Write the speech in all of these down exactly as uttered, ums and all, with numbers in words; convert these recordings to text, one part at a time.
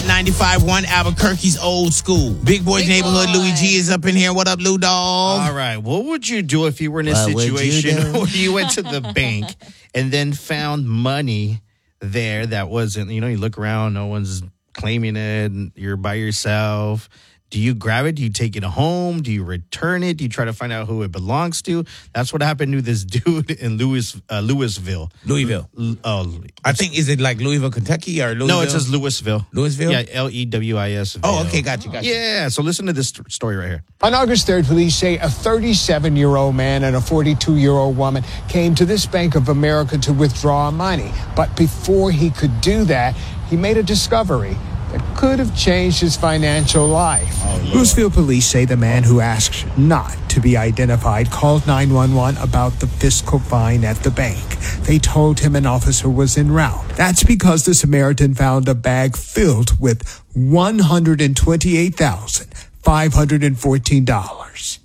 Hot ninety-five point one, Albuquerque's old school. Big Boy's Big Neighborhood. Boy. Louis G is up in here. What up, Lou Dog? All right. What would you do if you were in a What would you situation do? where you went to the bank and then found money there that wasn't, you know, you look around, no one's claiming it, and you're by yourself. Do you grab it? Do you take it home? Do you return it? Do you try to find out who it belongs to? That's what happened to this dude in Louis, uh, Louisville. Louisville. L- oh, I think, is it like Louisville, Kentucky or Louisville? no, it says Louisville. Louisville? Yeah, L E W I S. Oh, okay, got you, got you. Yeah, so listen to this st- story right here. On August third, police say a thirty-seven-year-old man and a forty-two-year-old woman came to this Bank of America to withdraw money. But before he could do that, he made a discovery that could have changed his financial life. Oh, Louisville police say the man who asked not to be identified called nine one one about the fiscal fine at the bank. They told him an officer was en route. That's because the Samaritan found a bag filled with one hundred twenty-eight thousand five hundred fourteen dollars.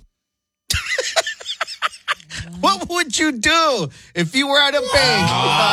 What would you do if you were at a bank?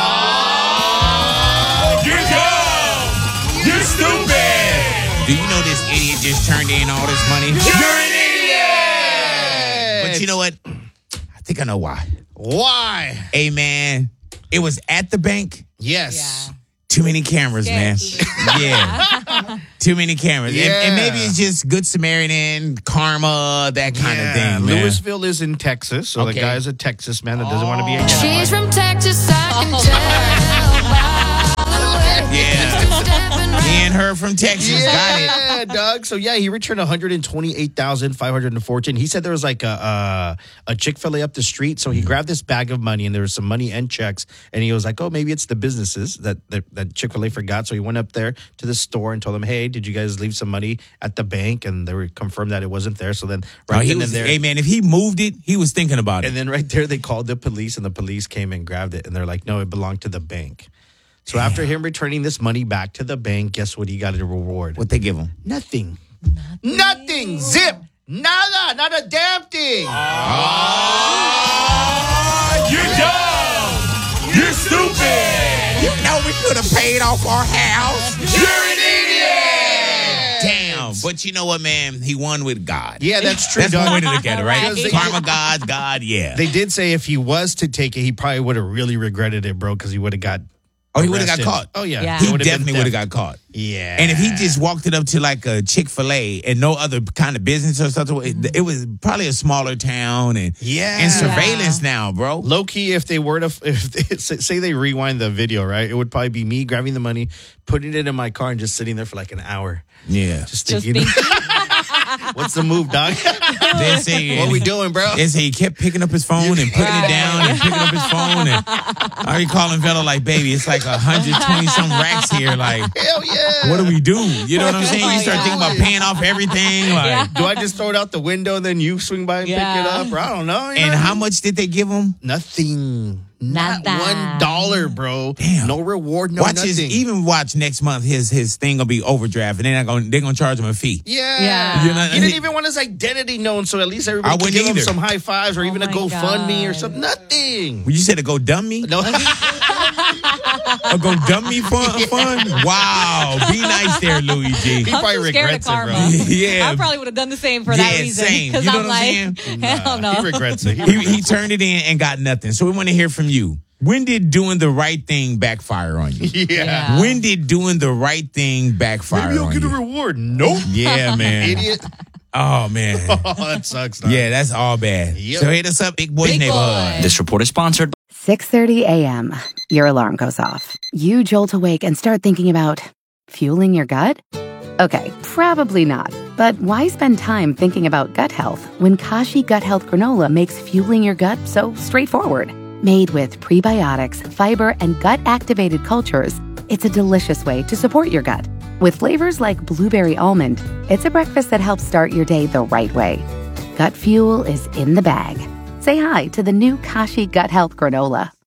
You're dumb! You're stupid! Do you know this idiot just turned in all this money? You're an idiot! But you know what? I think I know why. Why? Hey, man, it was at the bank. Yes. Yeah. Too many cameras, man. Yeah. Too many cameras. And, and Yeah. maybe it's just Good Samaritan, karma, that kind Yeah. of thing, man. Louisville is in Texas, so the Okay. guy's a Texas man that doesn't want to be a She's from Texas, I can tell by the way Yeah. she's stepping Me and her from Texas. Got it. Yeah, Doug. So yeah, he returned one hundred twenty-eight thousand five hundred fourteen. He said there was like a a, a Chick-fil-A up the street, so he grabbed this bag of money and there was some money and checks, and he was like, "Oh, maybe it's the businesses that that, that Chick-fil-A forgot." So he went up there to the store and told them, "Hey, did you guys leave some money at the bank?" And they were confirmed that it wasn't there. So then right Oh, he then was, and there, hey, man, if he moved it, he was thinking about it. and then right there they called the police, and the police came and grabbed it, and they're like, "No, it belonged to the bank." So after him returning this money back to the bank, guess what? He got a reward. What they give him? Nothing. Nothing. Zip. Nada. Not a damn thing. You're dumb. You're stupid. You know we could have paid off our house. You're an idiot. Damn. But you know what, man? He won with God. Yeah, that's true. That's dog. one way to look at it, right? Because they- Karma, God, God, yeah. They did say if he was to take it, he probably would have really regretted it, bro, because he would have got. Oh, he would have got arrested. caught. Oh, yeah. Yeah. He It would've been definitely would have theft. got caught. Yeah. And if he just walked it up to like a Chick-fil-A and no other kind of business or something, it, it was probably a smaller town and Yeah. and surveillance now, bro. Low key, if they were to, if they, say they rewind the video, right, it would probably be me grabbing the money, putting it in my car, and just sitting there for like an hour. Yeah. Just Just thinking, thinking. what's the move, dog? They say, What we doing, bro? They say he kept picking up his phone and putting it down and picking up his phone. And I be calling Velo like, baby, it's like one hundred twenty some racks here. Like, Hell yeah. what do we do? You know what I'm saying? You start thinking about paying off everything. Like, Yeah. Do I just throw it out the window and then you swing by and pick Yeah. it up? Or I don't know. you and know? how much did they give him? Nothing. Not Nada. one dollar, bro. Damn. No reward, no watch nothing. his, even watch next month. His his thing gonna be overdraft, and they're not gonna they're gonna charge him a fee. Yeah. Yeah. You're not- he didn't even want his identity known, so at least everybody I could wouldn't give him either. some high fives or even a my GoFundMe or God. something. Nothing. Well, you said to go dumb me? No. Or go dumb me fun? fun? Wow. Be nice there, Louis G. He probably I'm so scared of regrets it, bro. karma. Yeah. I probably would have done the same for Yeah, that reason. same. Because You know I'm what I'm like, saying? hell no. He regrets it. He He, regrets he turned it in and got nothing. So we want to hear from you. When did doing the right thing backfire on you? it. Yeah. Yeah. When did doing the right thing backfire Maybe you'll on get a you? reward. Nope. Yeah, man. Idiot. Oh, man. Oh, that sucks. Dog. Yeah, that's all bad. Yep. So hit us up, Big Boy's Big Neighborhood. Boy. This report is sponsored by six thirty a.m. Your alarm goes off. You jolt awake and start thinking about fueling your gut? Okay, probably not. But why spend time thinking about gut health when Kashi Gut Health Granola makes fueling your gut so straightforward? Made with prebiotics, fiber, and gut-activated cultures, it's a delicious way to support your gut. With flavors like blueberry almond, it's a breakfast that helps start your day the right way. Gut fuel is in the bag. Say hi to the new Kashi Gut Health Granola.